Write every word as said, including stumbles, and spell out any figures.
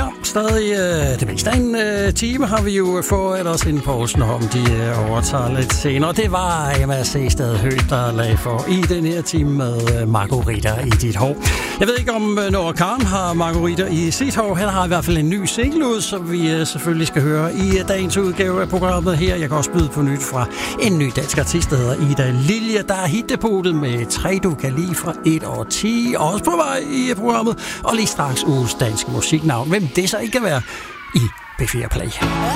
her. Stadig øh, det meste af en øh, time har vi jo fået os ind på Osen, om de øh, overtager lidt senere. Det var M R C Stadig Højt, der lagde for i den her time med øh, Margarita i dit hår. Jeg ved ikke, om øh, Noah Kahan har Margarita i sit hår. Han har i hvert fald en ny single ud, som vi øh, selvfølgelig skal høre i øh, dagens udgave af programmet her. Jeg kan også byde på nyt fra en ny dansk artist, der hedder Ida Lilje, der er hitdebutet med tre du kan lide fra et år ti. Også på vej i programmet. Og lige straks uges danske musiknavn. Hvem det så ikke kan være i B fire Play.